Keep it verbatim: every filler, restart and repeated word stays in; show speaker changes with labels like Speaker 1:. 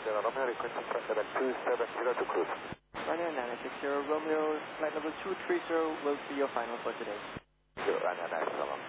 Speaker 1: zero Romeo, requesting flight level two seven zero to cruise.
Speaker 2: Ryanair nine six zero Romeo, flight level two three zero will be your final for today.
Speaker 1: Zero Ryanair nine seven.